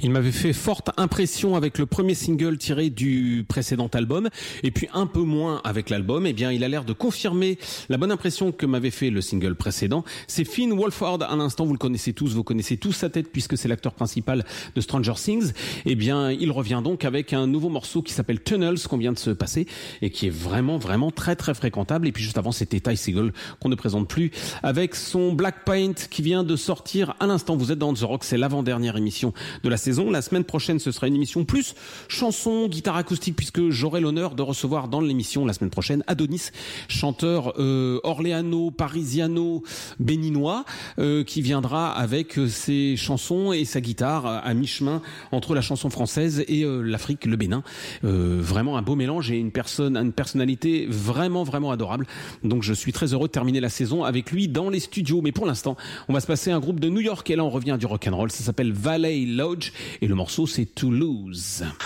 Il m'avait fait forte impression avec le premier single tiré du précédent album, et puis un peu moins avec l'album. Eh bien, il a l'air de confirmer la bonne impression que m'avait fait le single précédent. C'est Finn Wolfhard, à l'instant, vous le connaissez tous, vous connaissez tous sa tête puisque c'est l'acteur principal de Stranger Things. Eh bien, il revient donc avec un nouveau morceau qui s'appelle Tunnels, qu'on vient de se passer, et qui est vraiment, vraiment très, très fréquentable. Et puis juste avant, c'était Ty Segall, qu'on ne présente plus, avec son Black Paint, qui vient de sortir à l'instant. Vous êtes dans The Rock, c'est l'avant-dernière émission de la saison. La semaine prochaine, ce sera une émission plus chanson, guitare acoustique, puisque j'aurai l'honneur de recevoir dans l'émission la semaine prochaine Adonis, chanteur orléano, parisiano, béninois, qui viendra avec ses chansons et sa guitare à mi-chemin entre la chanson française et l'Afrique, le Bénin. Vraiment un beau mélange et une personnalité vraiment, vraiment adorable. Donc je suis très heureux de terminer la saison avec lui dans les studios. Mais pour l'instant, on va se passer un groupe de New York et là on revient du rock'n'roll. Ça s'appelle Valley Lodge et le morceau c'est To Lose.